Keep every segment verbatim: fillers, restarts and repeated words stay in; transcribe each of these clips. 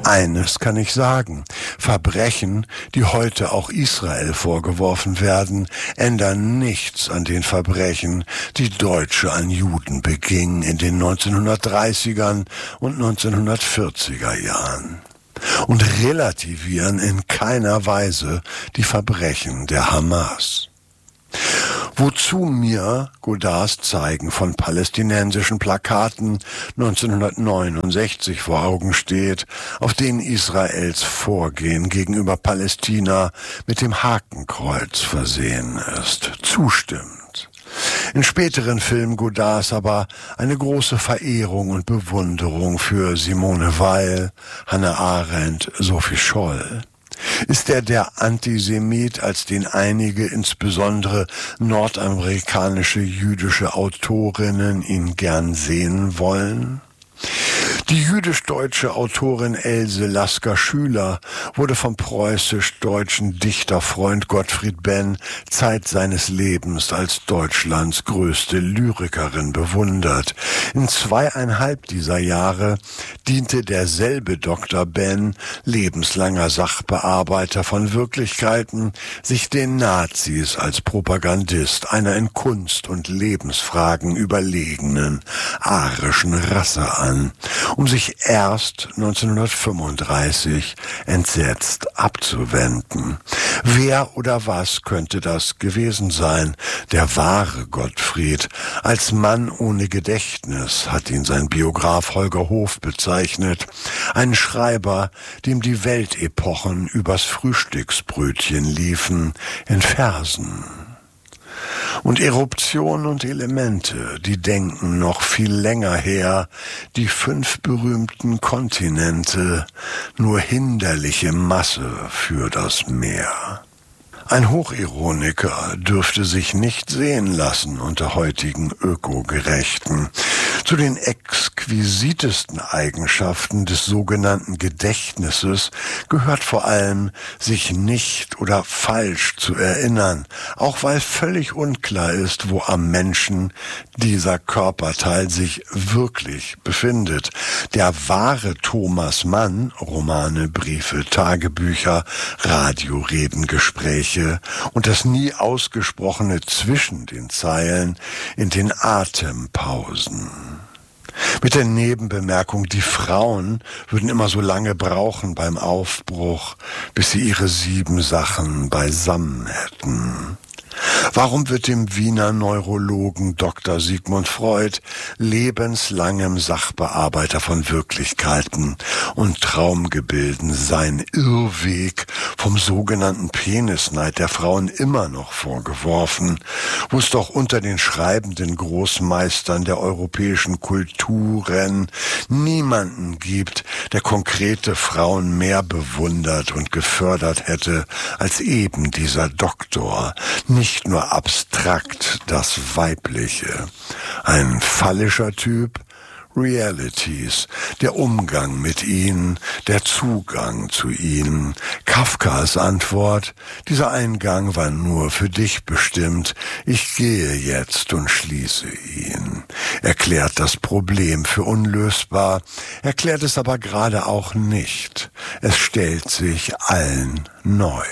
Eines kann ich sagen: Verbrechen, die heute auch Israel vorgeworfen werden, ändern nichts an den Verbrechen, die Deutsche an Juden begingen in den neunzehnhundertdreißigern und neunzehnhundertvierziger Jahren und relativieren in keiner Weise die Verbrechen der Hamas. Wozu mir Godards Zeigen von palästinensischen Plakaten neunzehnhundertneunundsechzig vor Augen steht, auf denen Israels Vorgehen gegenüber Palästina mit dem Hakenkreuz versehen ist, zustimmt. In späteren Filmen Godards aber eine große Verehrung und Bewunderung für Simone Weil, Hannah Arendt, Sophie Scholl. Ist er der Antisemit, als den einige, insbesondere nordamerikanische jüdische Autorinnen, ihn gern sehen wollen? Die jüdisch-deutsche Autorin Else Lasker-Schüler wurde vom preußisch-deutschen Dichterfreund Gottfried Benn Zeit seines Lebens als Deutschlands größte Lyrikerin bewundert. In zweieinhalb dieser Jahre diente derselbe Doktor Benn, lebenslanger Sachbearbeiter von Wirklichkeiten, sich den Nazis als Propagandist einer in Kunst und Lebensfragen überlegenen arischen Rasse an, um sich erst neunzehnhundertfünfunddreißig entsetzt abzuwenden. Wer oder was könnte das gewesen sein? Der wahre Gottfried. Als Mann ohne Gedächtnis hat ihn sein Biograf Holger Hof bezeichnet. Ein Schreiber, dem die Weltepochen übers Frühstücksbrötchen liefen, in Versen. Und Eruption und Elemente, die denken noch viel länger her, die fünf berühmten Kontinente, nur hinderliche Masse für das Meer. Ein Hochironiker dürfte sich nicht sehen lassen unter heutigen Ökogerechten. Zu den exquisitesten Eigenschaften des sogenannten Gedächtnisses gehört vor allem, sich nicht oder falsch zu erinnern, auch weil völlig unklar ist, wo am Menschen dieser Körperteil sich wirklich befindet. Der wahre Thomas Mann, Romane, Briefe, Tagebücher, Radioreden, Gespräche und das nie ausgesprochene zwischen den Zeilen in den Atempausen. Mit der Nebenbemerkung, die Frauen würden immer so lange brauchen beim Aufbruch, bis sie ihre Siebensachen beisammen hätten. Warum wird dem Wiener Neurologen Doktor Sigmund Freud, lebenslangem Sachbearbeiter von Wirklichkeiten und Traumgebilden, sein Irrweg vom sogenannten Penisneid der Frauen immer noch vorgeworfen, wo es doch unter den schreibenden Großmeistern der europäischen Kulturen niemanden gibt, der konkrete Frauen mehr bewundert und gefördert hätte als eben dieser Doktor. Nicht nur abstrakt das Weibliche. Ein phallischer Typ, Realities, der Umgang mit ihnen, der Zugang zu ihnen. Kafkas Antwort: Dieser Eingang war nur für dich bestimmt. Ich gehe jetzt und schließe ihn. Erklärt das Problem für unlösbar, erklärt es aber gerade auch nicht. Es stellt sich allen neu.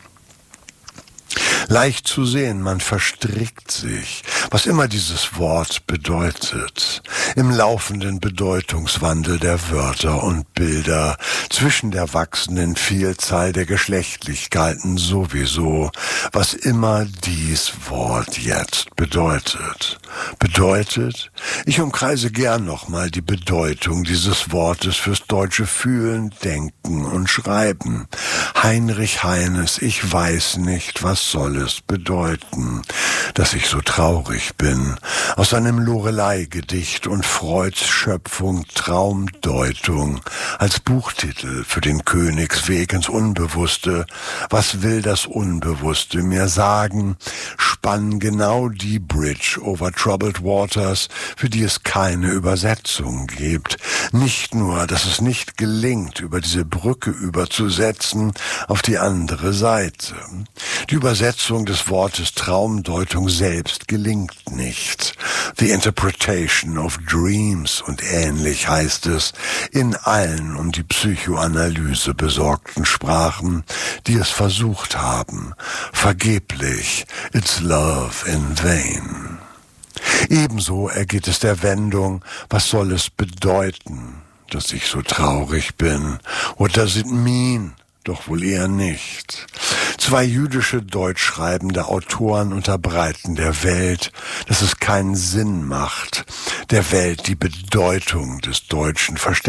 Leicht zu sehen, man verstrickt sich, was immer dieses Wort bedeutet, im laufenden Bedeutungswandel der Wörter und Bilder, zwischen der wachsenden Vielzahl der Geschlechtlichkeiten sowieso, was immer dies Wort jetzt bedeutet. Bedeutet, ich umkreise gern nochmal die Bedeutung dieses Wortes fürs deutsche Fühlen, Denken und Schreiben. Heinrich Heines, ich weiß nicht, was soll es bedeuten, dass ich so traurig bin. Aus seinem Lorelei-Gedicht und Freuds Schöpfung Traumdeutung als Buchtitel für den Königsweg ins Unbewusste. Was will das Unbewusste mir sagen? Spann genau die Bridge over troubled waters, für die es keine Übersetzung gibt. Nicht nur, dass es nicht gelingt, über diese Brücke überzusetzen auf die andere Seite. Die Übersetzung des Wortes Traumdeutung selbst gelingt nicht. The Interpretation of Dreams und ähnlich heißt es in allen allen um die Psychoanalyse besorgten sprachen, die es versucht haben, vergeblich, it's love in vain. Ebenso ergeht es der Wendung, was soll es bedeuten, dass ich so traurig bin? What does it mean? Doch wohl eher nicht. Zwei jüdische deutschschreibende Autoren unterbreiten der Welt, dass es keinen Sinn macht, der Welt die Bedeutung des deutschen Verständnisses